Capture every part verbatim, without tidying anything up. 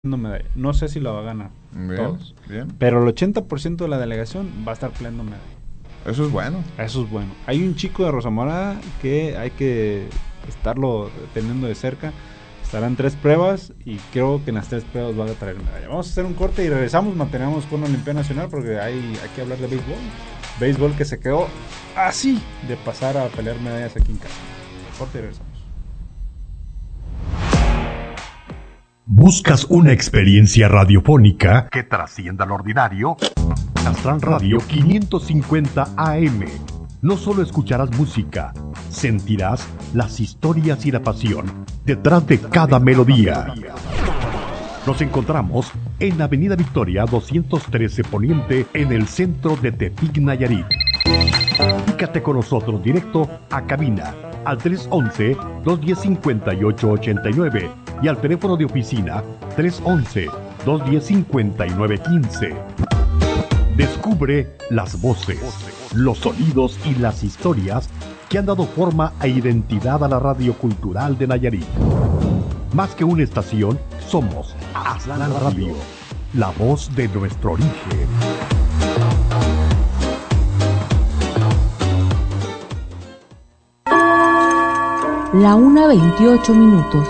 medalla. No sé si lo va a ganar Bien, todos, bien. pero el ochenta por ciento de la delegación va a estar peleando medalla. Eso es bueno. Eso es bueno. Hay un chico de Rosa Mora que hay que estarlo teniendo de cerca. Estarán tres pruebas y creo que en las tres pruebas van a traer medalla. Vamos a hacer un corte y regresamos. Mantenemos con la Olimpiada Nacional porque hay, hay que hablar de béisbol. Béisbol que se quedó así de pasar a pelear medallas aquí en casa. Corte y regresamos. ¿Buscas una experiencia radiofónica que trascienda lo ordinario? Astran Radio quinientos cincuenta A M. No solo escucharás música, sentirás las historias y la pasión detrás de cada melodía. Nos encontramos en Avenida Victoria doscientos trece Poniente, en el centro de Tepic, Nayarit. Comunícate con nosotros directo a cabina al tres once, dos diez, cincuenta y ocho ochenta y nueve y al teléfono de oficina tres once, dos diez, cincuenta y nueve quince. Descubre las voces, los sonidos y las historias que han dado forma e identidad a la radio cultural de Nayarit. Más que una estación, somos Astran Radio, la voz de nuestro origen. La una veintiocho minutos.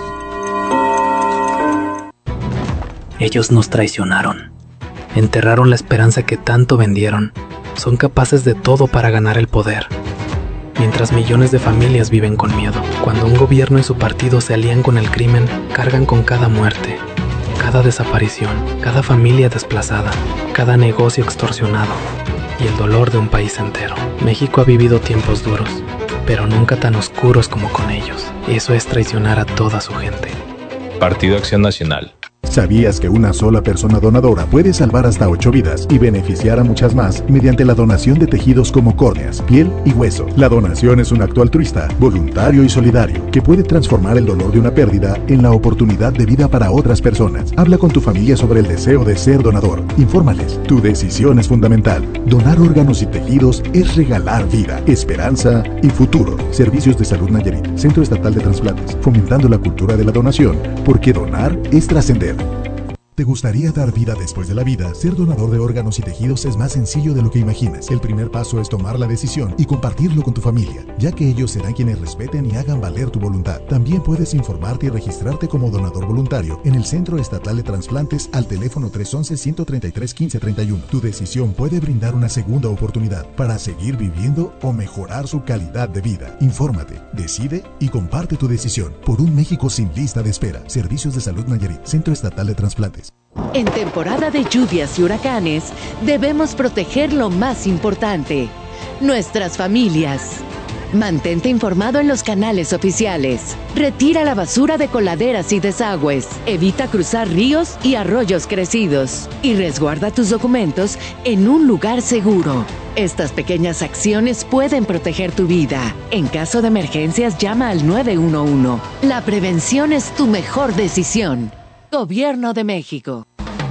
Ellos nos traicionaron. Enterraron la esperanza que tanto vendieron. Son capaces de todo para ganar el poder. Mientras millones de familias viven con miedo. Cuando un gobierno y su partido se alían con el crimen, cargan con cada muerte, cada desaparición, cada familia desplazada, cada negocio extorsionado y el dolor de un país entero. México ha vivido tiempos duros, pero nunca tan oscuros como con ellos. Eso es traicionar a toda su gente. Partido Acción Nacional. ¿Sabías que una sola persona donadora puede salvar hasta ocho vidas y beneficiar a muchas más mediante la donación de tejidos como córneas, piel y hueso? La donación es un acto altruista, voluntario y solidario que puede transformar el dolor de una pérdida en la oportunidad de vida para otras personas. Habla con tu familia sobre el deseo de ser donador. Infórmales. Tu decisión es fundamental. Donar órganos y tejidos es regalar vida, esperanza y futuro. Servicios de Salud Nayarit, Centro Estatal de Transplantes, fomentando la cultura de la donación, porque donar es trascender. ¿Te gustaría dar vida después de la vida? Ser donador de órganos y tejidos es más sencillo de lo que imaginas. El primer paso es tomar la decisión y compartirlo con tu familia, ya que ellos serán quienes respeten y hagan valer tu voluntad. También puedes informarte y registrarte como donador voluntario en el Centro Estatal de Transplantes al teléfono tres once, ciento treinta y tres, quince treinta y uno. Tu decisión puede brindar una segunda oportunidad para seguir viviendo o mejorar su calidad de vida. Infórmate, decide y comparte tu decisión por un México sin lista de espera. Servicios de Salud Nayarit, Centro Estatal de Transplantes. En temporada de lluvias y huracanes, debemos proteger lo más importante, nuestras familias. Mantente informado en los canales oficiales. Retira la basura de coladeras y desagües. Evita cruzar ríos y arroyos crecidos. Y resguarda tus documentos en un lugar seguro. Estas pequeñas acciones pueden proteger tu vida. En caso de emergencias, llama al nueve uno uno. La prevención es tu mejor decisión. Gobierno de México.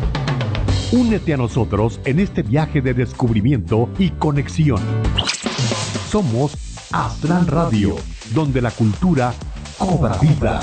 Únete a nosotros en este viaje de descubrimiento y conexión. Somos Astran Radio, donde la cultura cobra vida.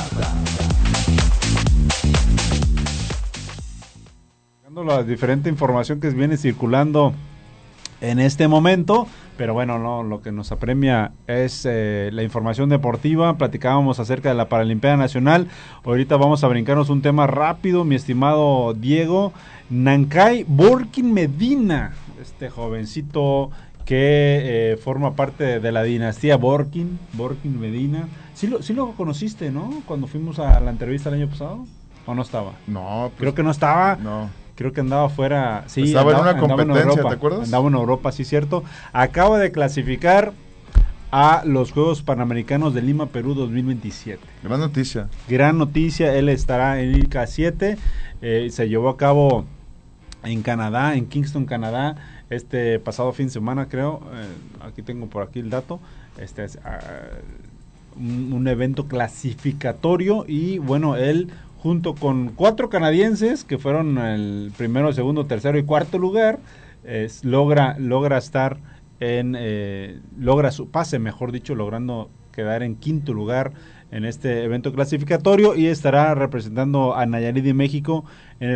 La diferente información que viene circulando en este momento, pero bueno, no, lo que nos apremia es eh, la información deportiva. Platicábamos acerca de la Paralimpiada Nacional. Ahorita vamos a brincarnos un tema rápido, mi estimado Diego. Nancay Borkin Medina, este jovencito que eh, forma parte de, de la dinastía Borkin, Borkin Medina. Sí lo, sí lo conociste, ¿no? Cuando fuimos a la entrevista el año pasado, ¿o no estaba? No, pues, creo que no estaba. No. Creo que andaba fuera, sí, estaba andaba, en una competencia, en Europa, ¿te acuerdas? Andaba en Europa, sí, cierto. Acaba de clasificar a los Juegos Panamericanos de Lima, Perú dos mil veintisiete. Gran noticia. Gran noticia, él estará en I C A siete, eh, se llevó a cabo en Canadá, en Kingston, Canadá, este pasado fin de semana, creo. Eh, aquí tengo por aquí el dato. Este es uh, un, un evento clasificatorio y bueno, él junto con cuatro canadienses que fueron el primero, segundo, tercero y cuarto lugar, eh, logra logra estar en eh, logra su pase, mejor dicho, logrando quedar en quinto lugar en este evento clasificatorio y estará representando a Nayarit y México en el